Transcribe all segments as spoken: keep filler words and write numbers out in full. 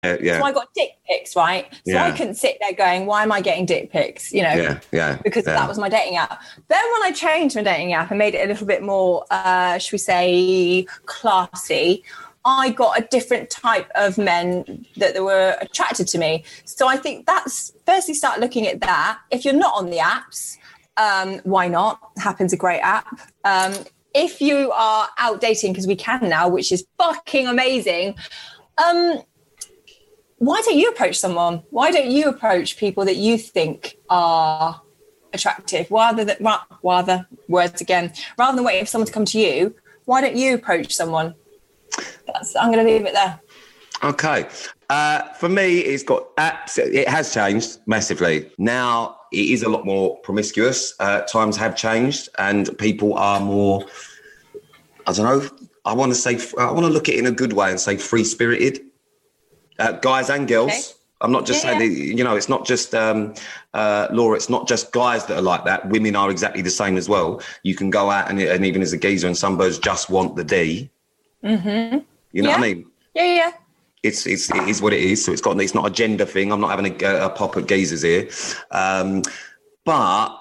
yeah. So I got dick pics, right? So yeah. I couldn't sit there going, why am I getting dick pics? You know, yeah, yeah, because yeah. that was my dating app. Then when I changed my dating app and made it a little bit more, uh, should we say, classy, I got a different type of men that, that were attracted to me. So I think that's, firstly, start looking at that. If you're not on the apps, um, why not? Happen's a great app. Um, if you are out dating, because we can now, which is fucking amazing, um, why don't you approach someone? Why don't you approach people that you think are attractive? Rather than, rather, words again, rather than waiting for someone to come to you, why don't you approach someone? That's, I'm going to leave it there. Okay. Uh, for me, it's got apps. It has changed massively. Now it is a lot more promiscuous. Uh, times have changed and people are more, I don't know, I want to say, I want to look at it in a good way and say free-spirited. Uh, guys and girls. Okay. I'm not just yeah, saying, yeah. That, you know, it's not just, um, uh, Laura, it's not just guys that are like that. Women are exactly the same as well. You can go out and, and even as a geezer, and some birds just want the D. Mm-hmm. You know yeah. what I mean? Yeah, yeah. It's, it's, it is what it is. So it's got, it's not a gender thing. I'm not having a, a pop at geezers here. Um, but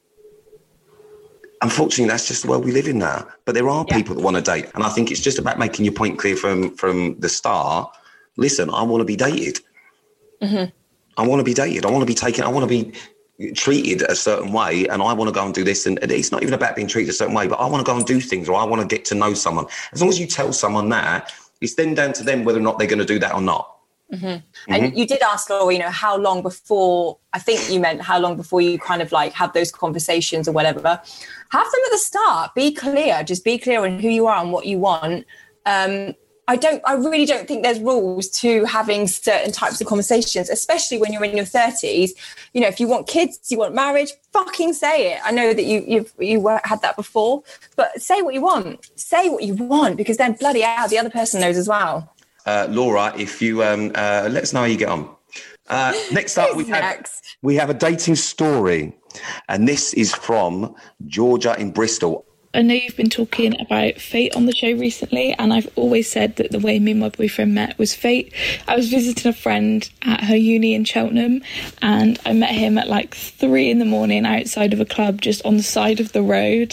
unfortunately, that's just the world we live in now. But there are yeah. people that want to date. And I think it's just about making your point clear from, from the start. Listen, I want to be dated. Mm-hmm. I want to be dated. I want to be taken. I want to be treated a certain way. And I want to go and do this. And it's not even about being treated a certain way, but I want to go and do things, or I want to get to know someone. As long as you tell someone that, it's then down to them whether or not they're going to do that or not. Mm-hmm. Mm-hmm. And you did ask, Laura, you know, how long before, I think you meant how long before you kind of like have those conversations or whatever. Have them at the start. Be clear. Just be clear on who you are and what you want. Um, I don't, I really don't think there's rules to having certain types of conversations, especially when you're in your thirties. You know, if you want kids, you want marriage, fucking say it. I know that you, you've, you had that before, but say what you want. Say what you want, because then bloody hell, the other person knows as well. Uh, Laura, if you, um, uh, let us know how you get on. Uh, next up, we have, we have a dating story, and this is from Georgia in Bristol. I know you've been talking about fate on the show recently, and I've always said that the way me and my boyfriend met was fate. I was visiting a friend at her uni in Cheltenham, and I met him at like three in the morning outside of a club just on the side of the road,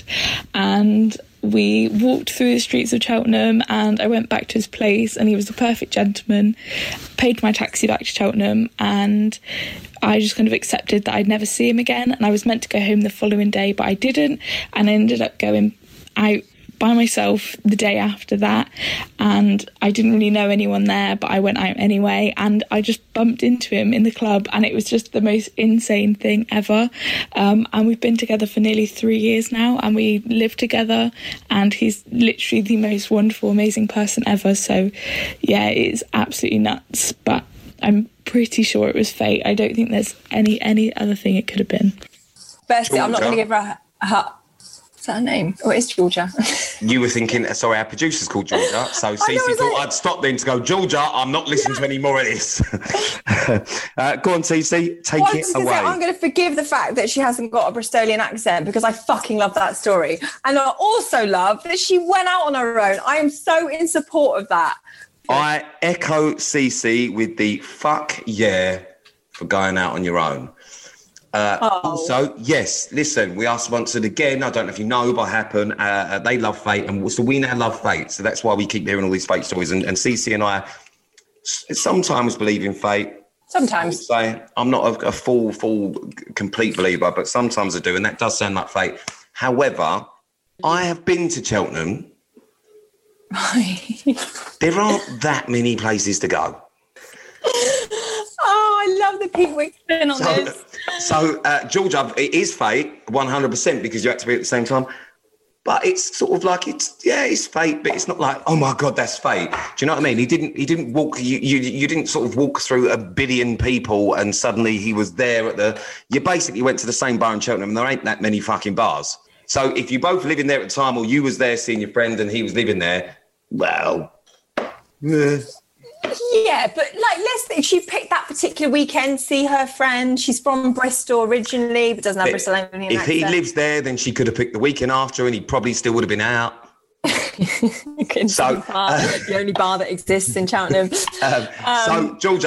and we walked through the streets of Cheltenham, and I went back to his place, and he was the perfect gentleman, paid my taxi back to Cheltenham, and I just kind of accepted that I'd never see him again. And I was meant to go home the following day, but I didn't, and I ended up going out by myself the day after that, and I didn't really know anyone there, but I went out anyway, and I just bumped into him in the club, and it was just the most insane thing ever. Um, and we've been together for nearly three years now, and we live together, and he's literally the most wonderful, amazing person ever. So yeah, it's absolutely nuts, but I'm pretty sure it was fate. I don't think there's any any other thing it could have been. Firstly, I'm not going to give her a, a Is that her name? Oh, it's Georgia. You were thinking, sorry, our producer's called Georgia. So Cece thought like... I'd stop then to go, Georgia, I'm not listening yeah. to any more of this. uh, go on, Cece, take well, it away. Say, I'm going to forgive the fact that she hasn't got a Bristolian accent, because I fucking love that story. And I also love that she went out on her own. I am so in support of that. I echo Cece with the fuck yeah for going out on your own. Uh, oh. Also, yes, listen, we are sponsored again. I don't know if you know, but happen. Uh, they love fate, and so we now love fate. So that's why we keep hearing all these fate stories. And, and Cece and I sometimes believe in fate. Sometimes. Say I'm not a, a full, full, complete believer, but sometimes I do, and that does sound like fate. However, I have been to Cheltenham. Right. There aren't that many places to go. Oh, I love the Pete Wick spin on so, this. So, uh, Georgia, it is fate, one hundred percent, because you had to be at the same time. But it's sort of like, it's, yeah, it's fate, but it's not like, oh my God, that's fate. Do you know what I mean? He didn't, he didn't walk, you, you, you didn't sort of walk through a billion people and suddenly he was there at the, you basically went to the same bar in Cheltenham, and there ain't that many fucking bars. So if you both living there at the time, or you was there seeing your friend and he was living there, well, yeah. Yeah, but like, let's think, she picked that particular weekend, see her friend. She's from Bristol originally, but doesn't have Bristolian accent. If he lives there, then she could have picked the weekend after, and he probably still would have been out. Kensington So, Park, uh, the only bar that exists in Cheltenham. Um, Um, so, George,